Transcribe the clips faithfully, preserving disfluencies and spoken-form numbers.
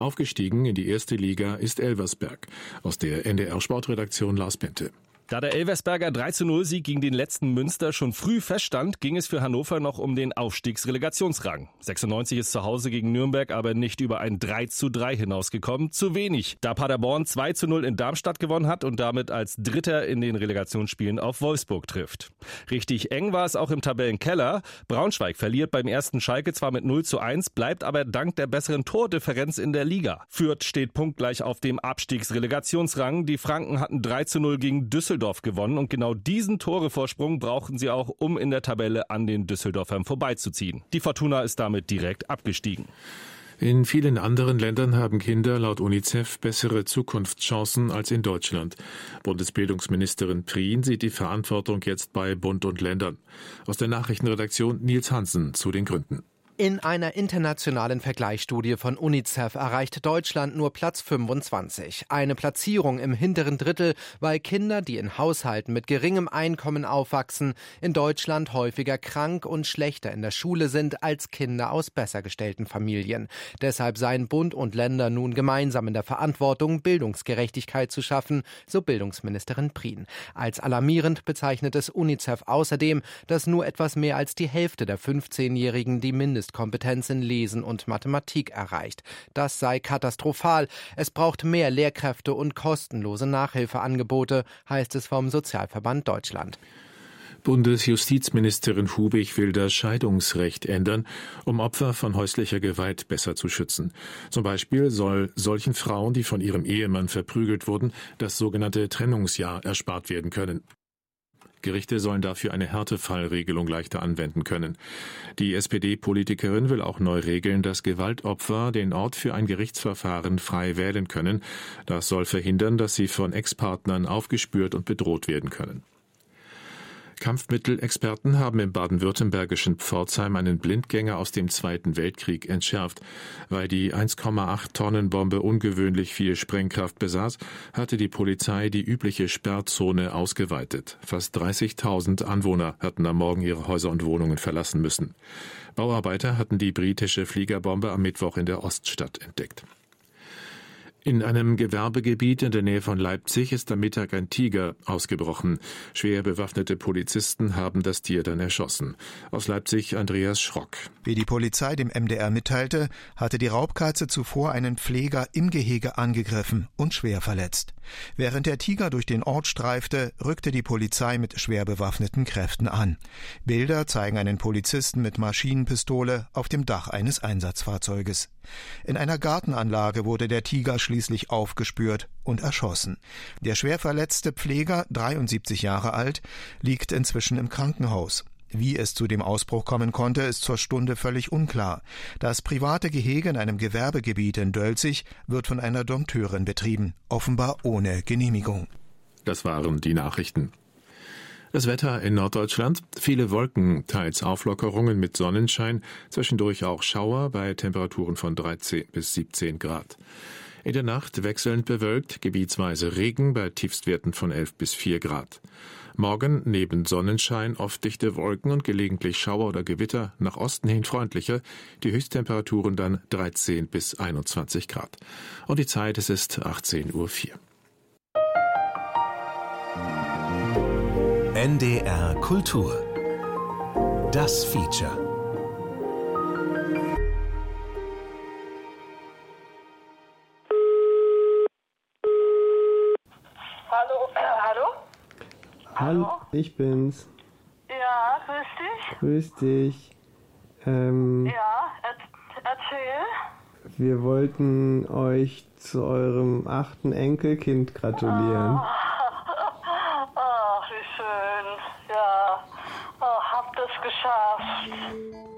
Aufgestiegen in die erste Liga ist Elversberg. Aus der N D R-Sportredaktion Lars Bente. Da der Elversberger drei zu null Sieg gegen den letzten Münster schon früh feststand, ging es für Hannover noch um den Aufstiegsrelegationsrang. sechsundneunzig ist zu Hause gegen Nürnberg aber nicht über ein drei zu drei hinausgekommen. Zu wenig, da Paderborn zwei zu null in Darmstadt gewonnen hat und damit als Dritter in den Relegationsspielen auf Wolfsburg trifft. Richtig eng war es auch im Tabellenkeller. Braunschweig verliert beim ersten Schalke zwar mit null zu eins, bleibt aber dank der besseren Tordifferenz in der Liga. Fürth steht punktgleich auf dem Abstiegsrelegationsrang. Die Franken hatten drei zu null gegen Düsseldorf gewonnen und genau diesen Torevorsprung brauchen sie auch, um in der Tabelle an den Düsseldorfern vorbeizuziehen. Die Fortuna ist damit direkt abgestiegen. In vielen anderen Ländern haben Kinder laut UNICEF bessere Zukunftschancen als in Deutschland. Bundesbildungsministerin Prien sieht die Verantwortung jetzt bei Bund und Ländern. Aus der Nachrichtenredaktion Nils Hansen zu den Gründen. In einer internationalen Vergleichsstudie von UNICEF erreicht Deutschland nur Platz fünfundzwanzig. Eine Platzierung im hinteren Drittel, weil Kinder, die in Haushalten mit geringem Einkommen aufwachsen, in Deutschland häufiger krank und schlechter in der Schule sind als Kinder aus besser gestellten Familien. Deshalb seien Bund und Länder nun gemeinsam in der Verantwortung, Bildungsgerechtigkeit zu schaffen, so Bildungsministerin Prien. Als alarmierend bezeichnet es UNICEF außerdem, dass nur etwas mehr als die Hälfte der fünfzehnjährigen die Mindest Kompetenz in Lesen und Mathematik erreicht. Das sei katastrophal. Es braucht mehr Lehrkräfte und kostenlose Nachhilfeangebote, heißt es vom Sozialverband Deutschland. Bundesjustizministerin Hubig will das Scheidungsrecht ändern, um Opfer von häuslicher Gewalt besser zu schützen. Zum Beispiel soll solchen Frauen, die von ihrem Ehemann verprügelt wurden, das sogenannte Trennungsjahr erspart werden können. Gerichte sollen dafür eine Härtefallregelung leichter anwenden können. Die S P D-Politikerin will auch neu regeln, dass Gewaltopfer den Ort für ein Gerichtsverfahren frei wählen können. Das soll verhindern, dass sie von Ex-Partnern aufgespürt und bedroht werden können. Kampfmittelexperten haben im baden-württembergischen Pforzheim einen Blindgänger aus dem Zweiten Weltkrieg entschärft. Weil die eins Komma acht Tonnen Bombe ungewöhnlich viel Sprengkraft besaß, hatte die Polizei die übliche Sperrzone ausgeweitet. Fast dreißigtausend Anwohner hatten am Morgen ihre Häuser und Wohnungen verlassen müssen. Bauarbeiter hatten die britische Fliegerbombe am Mittwoch in der Oststadt entdeckt. In einem Gewerbegebiet in der Nähe von Leipzig ist am Mittag ein Tiger ausgebrochen. Schwer bewaffnete Polizisten haben das Tier dann erschossen. Aus Leipzig Andreas Schrock. Wie die Polizei dem M D R mitteilte, hatte die Raubkatze zuvor einen Pfleger im Gehege angegriffen und schwer verletzt. Während der Tiger durch den Ort streifte, rückte die Polizei mit schwer bewaffneten Kräften an. Bilder zeigen einen Polizisten mit Maschinenpistole auf dem Dach eines Einsatzfahrzeuges. In einer Gartenanlage wurde der Tiger schließlich aufgespürt und erschossen. Der schwer verletzte Pfleger, dreiundsiebzig Jahre alt, liegt inzwischen im Krankenhaus. Wie es zu dem Ausbruch kommen konnte, ist zur Stunde völlig unklar. Das private Gehege in einem Gewerbegebiet in Dölzig wird von einer Dompteurin betrieben, offenbar ohne Genehmigung. Das waren die Nachrichten. Das Wetter in Norddeutschland, viele Wolken, teils Auflockerungen mit Sonnenschein, zwischendurch auch Schauer bei Temperaturen von dreizehn bis siebzehn Grad. In der Nacht wechselnd bewölkt, gebietsweise Regen bei Tiefstwerten von elf bis vier Grad. Morgen neben Sonnenschein oft dichte Wolken und gelegentlich Schauer oder Gewitter, nach Osten hin freundlicher, die Höchsttemperaturen dann dreizehn bis einundzwanzig Grad. Und die Zeit, es ist achtzehn Uhr vier. N D R Kultur. Das Feature. Hallo, äh, hallo? Hallo, ich bin's. Ja, grüß dich. Grüß dich. Ähm, Ja, er, erzähl. wir wollten euch zu eurem achten Enkelkind gratulieren. Ah. Ach, wie schön. Ja, oh, habt es geschafft.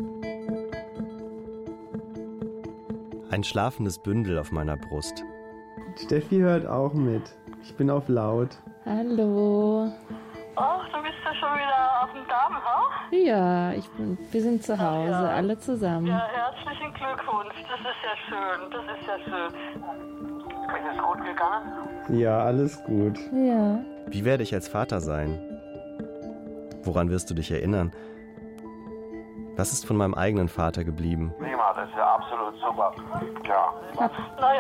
Ein schlafendes Bündel auf meiner Brust. Steffi hört auch mit. Ich bin auf laut. Hallo. Ach, du bist ja schon wieder auf dem Damm, ha? Ja, ich bin, wir sind zu Hause, Ja. alle zusammen. Ja, herzlichen Glückwunsch. Das ist ja schön. Das ist ja schön. Ist es gut gegangen? Ja, alles gut. Ja. Wie werde ich als Vater sein? Woran wirst du dich erinnern? Was ist von meinem eigenen Vater geblieben? Prima, das ist ja absolut super. Ja. Naja,